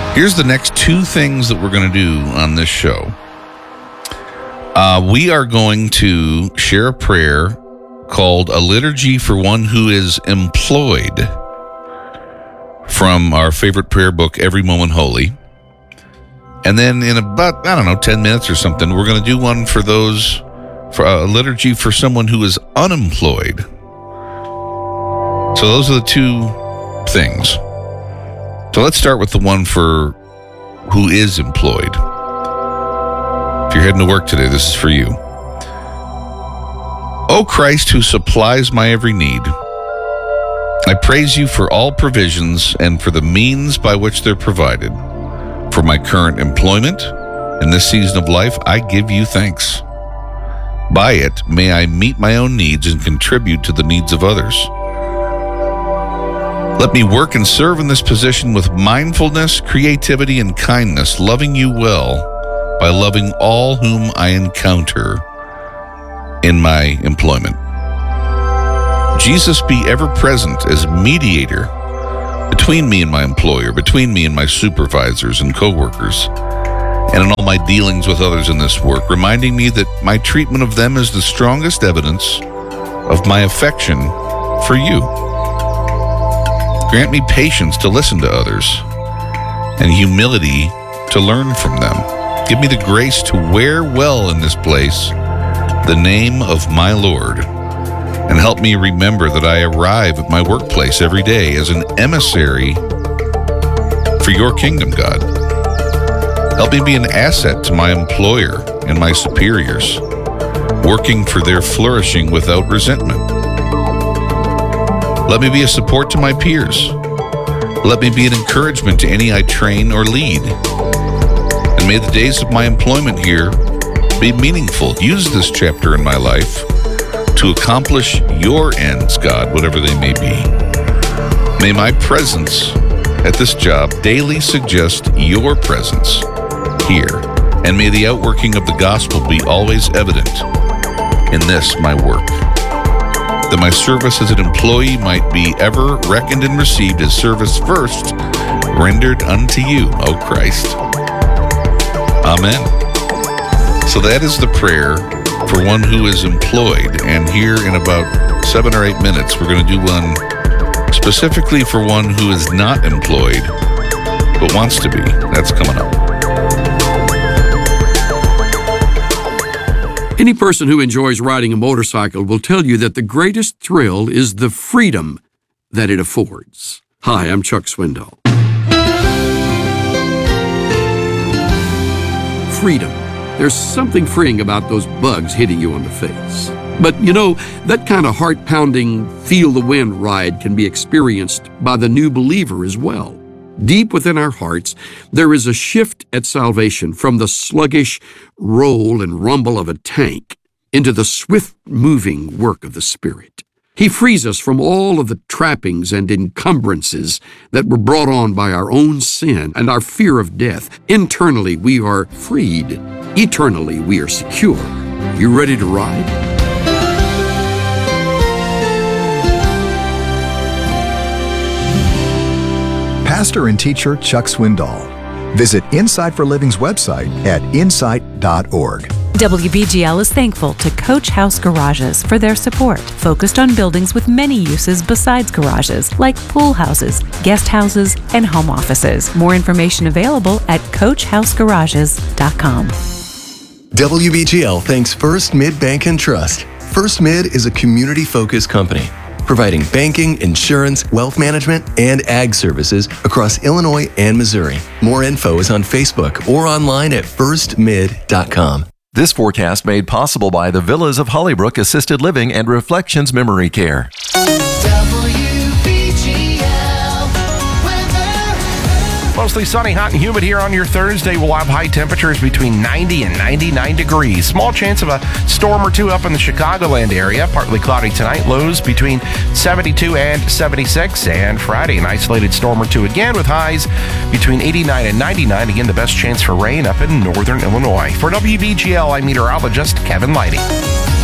Here's the next two things that we're going to do on this show. We are going to share a prayer called A Liturgy for One Who is Employed from our favorite prayer book, Every Moment Holy. And then in about, 10 minutes or something, we're going to do one for a liturgy for someone who is unemployed. So those are the two things. So let's start with the one for who is employed. If you're heading to work today, this is for you. O Christ, who supplies my every need, I praise you for all provisions and for the means by which they're provided. For my current employment in this season of life, I give you thanks. By it, may I meet my own needs and contribute to the needs of others. Let me work and serve in this position with mindfulness, creativity, and kindness, loving you well by loving all whom I encounter in my employment. Jesus, be ever present as mediator between me and my employer, between me and my supervisors and coworkers, and in all my dealings with others in this work, reminding me that my treatment of them is the strongest evidence of my affection for you. Grant me patience to listen to others and humility to learn from them. Give me the grace to wear well in this place the name of my Lord, and help me remember that I arrive at my workplace every day as an emissary for your kingdom, God. Help me be an asset to my employer and my superiors, working for their flourishing without resentment. Let me be a support to my peers. Let me be an encouragement to any I train or lead. And may the days of my employment here be meaningful. Use this chapter in my life to accomplish your ends, God, whatever they may be. May my presence at this job daily suggest your presence here, and may the outworking of the gospel be always evident in this, my work, that my service as an employee might be ever reckoned and received as service first, rendered unto you, O Christ. Amen. So that is the prayer for one who is employed. And here in about 7 or 8 minutes, we're going to do one specifically for one who is not employed, but wants to be. That's coming up. Any person who enjoys riding a motorcycle will tell you that the greatest thrill is the freedom that it affords. Hi, I'm Chuck Swindoll. Freedom. There's something freeing about those bugs hitting you on the face. But, that kind of heart-pounding, feel-the-wind ride can be experienced by the new believer as well. Deep within our hearts, there is a shift at salvation from the sluggish roll and rumble of a tank into the swift-moving work of the Spirit. He frees us from all of the trappings and encumbrances that were brought on by our own sin and our fear of death. Internally, we are freed. Eternally, we are secure. You ready to ride? Pastor and teacher Chuck Swindoll. Visit Insight for Living's website at insight.org. WBGL is thankful to Coach House Garages for their support, focused on buildings with many uses besides garages, like pool houses, guest houses, and home offices. More information available at CoachHouseGarages.com. WBGL thanks First Mid Bank and Trust. First Mid is a community-focused company providing banking, insurance, wealth management, and ag services across Illinois and Missouri. More info is on Facebook or online at firstmid.com. This forecast made possible by the Villas of Hollybrook Assisted Living and Reflections Memory Care. Mostly sunny, hot, and humid here on your Thursday. We'll have high temperatures between 90 and 99 degrees. Small chance of a storm or two up in the Chicagoland area. Partly cloudy tonight. Lows between 72 and 76. And Friday, an isolated storm or two again with highs between 89 and 99. Again, the best chance for rain up in northern Illinois. For WBGL, I'm meteorologist Kevin Lighty.